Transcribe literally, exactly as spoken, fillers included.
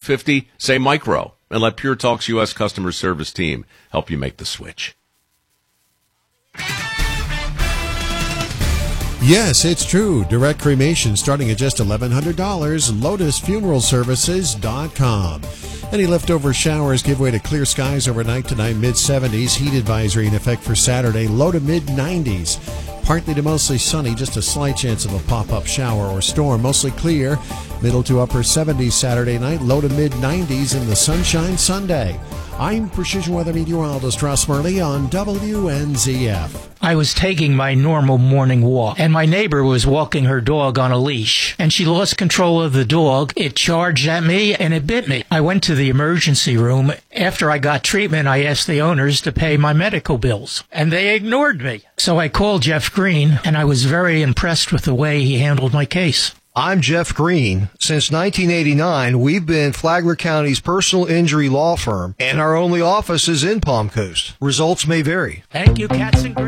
fifty, say micro, and let Pure Talk's U S customer service team help you make the switch. Yes, it's true. Direct cremation starting at just eleven hundred dollars. Lotus Funeral Services dot com. Any leftover showers give way to clear skies overnight tonight, mid seventies. Heat advisory in effect for Saturday, low to mid nineties. Partly to mostly sunny, just a slight chance of a pop-up shower or storm. Mostly clear, middle to upper seventies Saturday night, low to mid nineties in the sunshine Sunday. I'm Precision Weather Meteorologist Russ Murley on W N Z F. I was taking my normal morning walk, and my neighbor was walking her dog on a leash, and she lost control of the dog. It charged at me, and it bit me. I went to the emergency room. After I got treatment, I asked the owners to pay my medical bills, and they ignored me. So I called Jeff Green, and I was very impressed with the way he handled my case. I'm Jeff Green. Since nineteen eighty-nine, we've been Flagler County's personal injury law firm, and our only office is in Palm Coast. Results may vary. Thank you, Cats and Green.